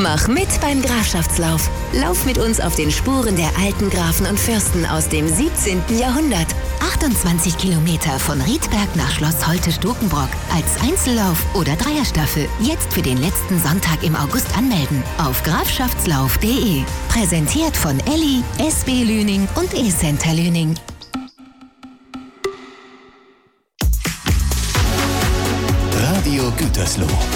Mach mit beim Grafschaftslauf. Lauf mit uns auf den Spuren der alten Grafen und Fürsten aus dem 17. Jahrhundert. 28 Kilometer von Riedberg nach Schloss Holte-Stukenbrock. Als Einzellauf oder Dreierstaffel. Jetzt für den letzten Sonntag im August anmelden. Auf grafschaftslauf.de. Präsentiert von Elli, SB Lüning und E-Center Lüning. Radio Gütersloh.